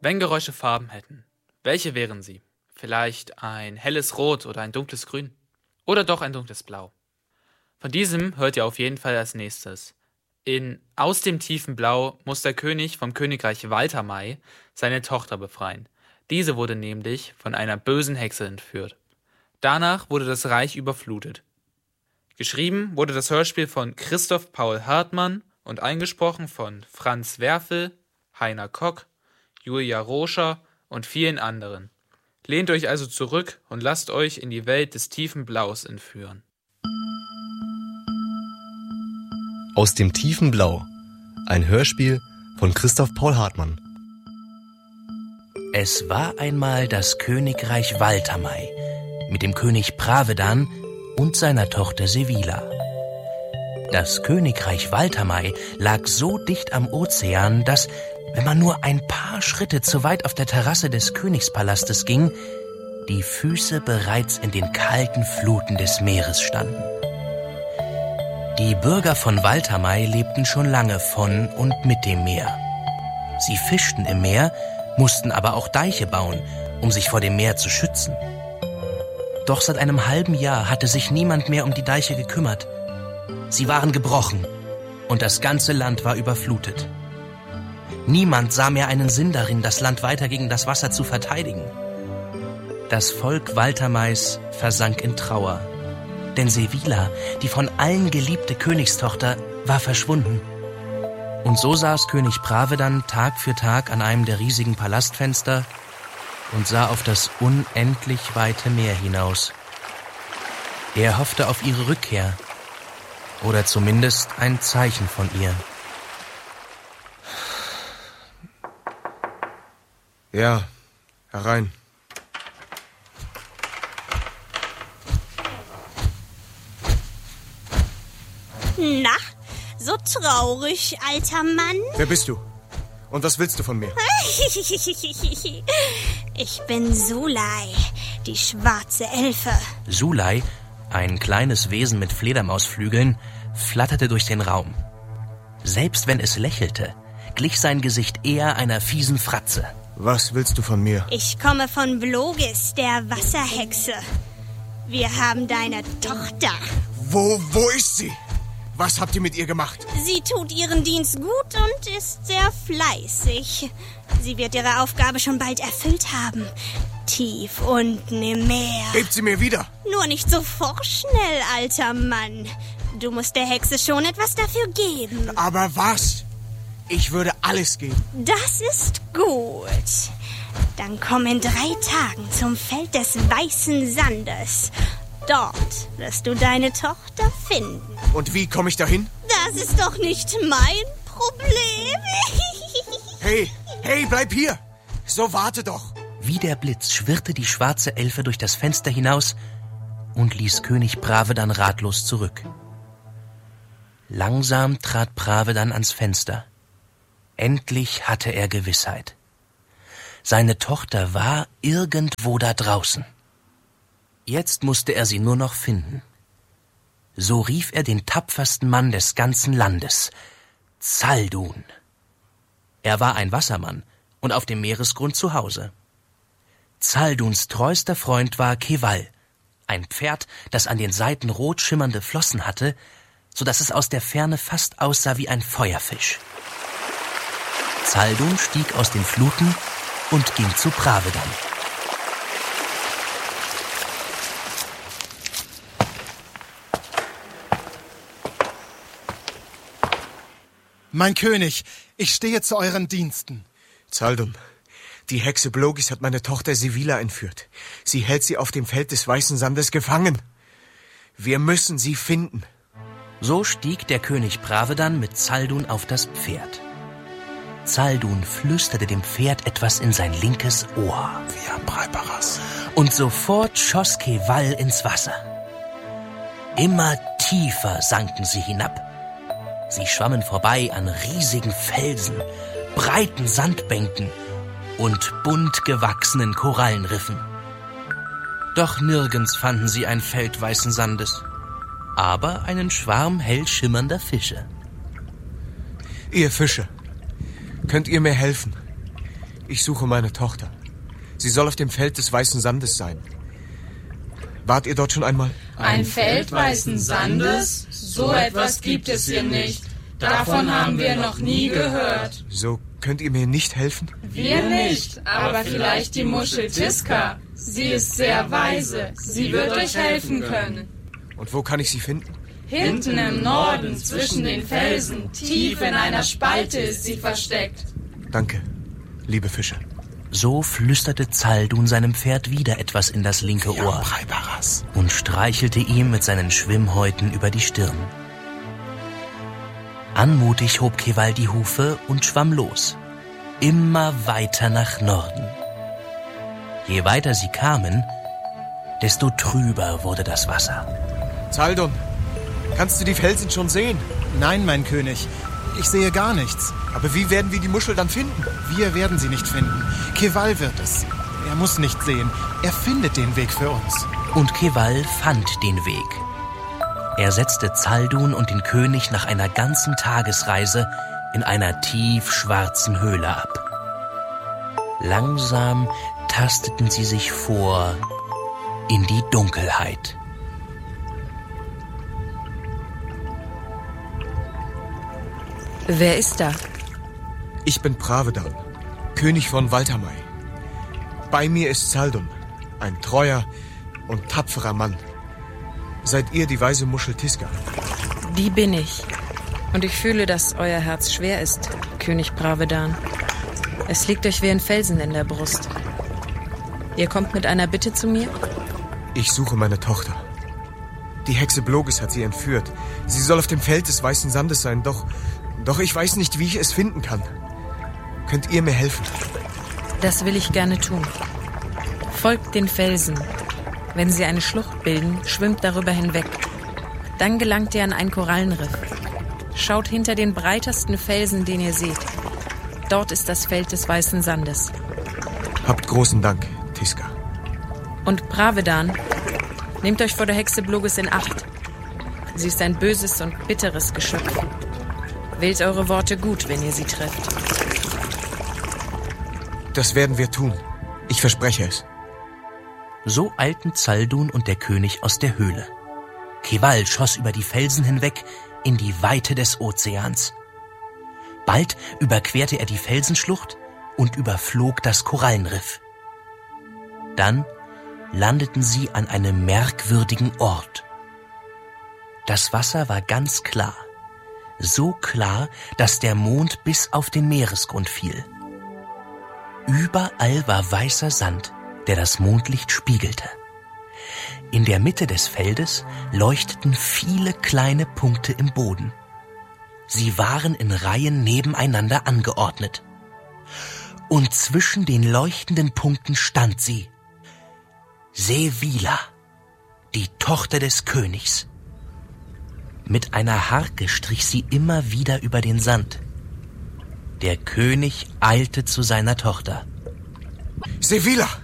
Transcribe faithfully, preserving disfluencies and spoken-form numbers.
Wenn Geräusche Farben hätten, welche wären sie? Vielleicht ein helles Rot oder ein dunkles Grün? Oder doch ein dunkles Blau? Von diesem hört ihr auf jeden Fall als nächstes. In Aus dem tiefen Blau muss der König vom Königreich Waltermai seine Tochter befreien. Diese wurde nämlich von einer bösen Hexe entführt. Danach wurde das Reich überflutet. Geschrieben wurde das Hörspiel von Christoph Paul Hartmann und eingesprochen von Franz Werfel, Heiner Kock, Julia Roscher und vielen anderen. Lehnt euch also zurück und lasst euch in die Welt des tiefen Blaus entführen. Aus dem tiefen Blau. Ein Hörspiel von Christoph Paul Hartmann. Es war einmal das Königreich Waltermai mit dem König Bravedan und seiner Tochter Sevilla. Das Königreich Waltermai lag so dicht am Ozean, dass, wenn man nur ein paar Schritte zu weit auf der Terrasse des Königspalastes ging, die Füße bereits in den kalten Fluten des Meeres standen. Die Bürger von Waltermai lebten schon lange von und mit dem Meer. Sie fischten im Meer, mussten aber auch Deiche bauen, um sich vor dem Meer zu schützen. Doch seit einem halben Jahr hatte sich niemand mehr um die Deiche gekümmert. Sie waren gebrochen und das ganze Land war überflutet. Niemand sah mehr einen Sinn darin, das Land weiter gegen das Wasser zu verteidigen. Das Volk Waltermais versank in Trauer. Denn Sevilla, die von allen geliebte Königstochter, war verschwunden. Und so saß König Bravedan Tag für Tag an einem der riesigen Palastfenster und sah auf das unendlich weite Meer hinaus. Er hoffte auf ihre Rückkehr oder zumindest ein Zeichen von ihr. Ja, herein. Na, so traurig, alter Mann. Wer bist du? Und was willst du von mir? Ich bin Sulei, die schwarze Elfe. Sulei, ein kleines Wesen mit Fledermausflügeln, flatterte durch den Raum. Selbst wenn es lächelte, glich sein Gesicht eher einer fiesen Fratze. Was willst du von mir? Ich komme von Blogis, der Wasserhexe. Wir haben deine Tochter. Wo, wo ist sie? Was habt ihr mit ihr gemacht? Sie tut ihren Dienst gut und ist sehr fleißig. Sie wird ihre Aufgabe schon bald erfüllt haben. Tief unten im Meer. Gebt sie mir wieder! Nur nicht so vorschnell, alter Mann. Du musst der Hexe schon etwas dafür geben. Aber was? Ich würde alles geben. Das ist gut. Dann komm in drei Tagen zum Feld des weißen Sandes. Dort wirst du deine Tochter finden. Und wie komme ich dahin? Das ist doch nicht mein Problem. Hey, hey, bleib hier! So, warte doch! Wie der Blitz schwirrte die schwarze Elfe durch das Fenster hinaus und ließ König Bravedan ratlos zurück. Langsam trat Bravedan ans Fenster. Endlich hatte er Gewissheit. Seine Tochter war irgendwo da draußen. Jetzt musste er sie nur noch finden. So rief er den tapfersten Mann des ganzen Landes, Zaldun. Er war ein Wassermann und auf dem Meeresgrund zu Hause. Zalduns treuster Freund war Keval, ein Pferd, das an den Seiten rot schimmernde Flossen hatte, so dass es aus der Ferne fast aussah wie ein Feuerfisch. Zaldun stieg aus den Fluten und ging zu Bravedan. Mein König, ich stehe zu euren Diensten. Zaldun, die Hexe Blogis hat meine Tochter Sevilla entführt. Sie hält sie auf dem Feld des weißen Sandes gefangen. Wir müssen sie finden. So stieg der König Bravedan mit Zaldun auf das Pferd. Zaldun flüsterte dem Pferd etwas in sein linkes Ohr. Wie am Breiparas. Und sofort schoss Keval ins Wasser. Immer tiefer sanken sie hinab. Sie schwammen vorbei an riesigen Felsen, breiten Sandbänken und bunt gewachsenen Korallenriffen. Doch nirgends fanden sie ein Feld weißen Sandes, aber einen Schwarm hell schimmernder Fische. Ihr Fische, könnt ihr mir helfen? Ich suche meine Tochter. Sie soll auf dem Feld des weißen Sandes sein. Wart ihr dort schon einmal? Ein Feld weißen Sandes? So etwas gibt es hier nicht. Davon haben wir noch nie gehört. So könnt ihr mir nicht helfen? Wir nicht, aber vielleicht die Muschel Tiska. Sie ist sehr weise. Sie wird euch helfen können. Und wo kann ich sie finden? Hinten im Norden, zwischen den Felsen, tief in einer Spalte ist sie versteckt. Danke, liebe Fische. So flüsterte Zaldun seinem Pferd wieder etwas in das linke Ohr und streichelte ihm mit seinen Schwimmhäuten über die Stirn. Anmutig hob Keval die Hufe und schwamm los, immer weiter nach Norden. Je weiter sie kamen, desto trüber wurde das Wasser. Zaldun, kannst du die Felsen schon sehen? Nein, mein König, ich sehe gar nichts. Aber wie werden wir die Muschel dann finden? Wir werden sie nicht finden. Keval wird es. Er muss nicht sehen. Er findet den Weg für uns. Und Keval fand den Weg. Er setzte Zaldun und den König nach einer ganzen Tagesreise in einer tiefschwarzen Höhle ab. Langsam tasteten sie sich vor in die Dunkelheit. Wer ist da? Ich bin Pravedan, König von Waltamai. Bei mir ist Zaldun, ein treuer und tapferer Mann. Seid ihr die weise Muschel Tiska? Die bin ich. Und ich fühle, dass euer Herz schwer ist, König Pravedan. Es liegt euch wie ein Felsen in der Brust. Ihr kommt mit einer Bitte zu mir? Ich suche meine Tochter. Die Hexe Blogis hat sie entführt. Sie soll auf dem Feld des weißen Sandes sein, doch, doch ich weiß nicht, wie ich es finden kann. Könnt ihr mir helfen? Das will ich gerne tun. Folgt den Felsen. Wenn sie eine Schlucht bilden, schwimmt darüber hinweg. Dann gelangt ihr an ein Korallenriff. Schaut hinter den breitesten Felsen, den ihr seht. Dort ist das Feld des weißen Sandes. Habt großen Dank, Tiska. Und Pravedan, nehmt euch vor der Hexe Blogis in Acht. Sie ist ein böses und bitteres Geschöpf. Wählt eure Worte gut, wenn ihr sie trefft. Das werden wir tun. Ich verspreche es. So eilten Zaldun und der König aus der Höhle. Keval schoss über die Felsen hinweg in die Weite des Ozeans. Bald überquerte er die Felsenschlucht und überflog das Korallenriff. Dann landeten sie an einem merkwürdigen Ort. Das Wasser war ganz klar, so klar, dass der Mond bis auf den Meeresgrund fiel. Überall war weißer Sand, der das Mondlicht spiegelte. In der Mitte des Feldes leuchteten viele kleine Punkte im Boden. Sie waren in Reihen nebeneinander angeordnet. Und zwischen den leuchtenden Punkten stand sie, Sevila, die Tochter des Königs. Mit einer Harke strich sie immer wieder über den Sand. Der König eilte zu seiner Tochter. Sevila!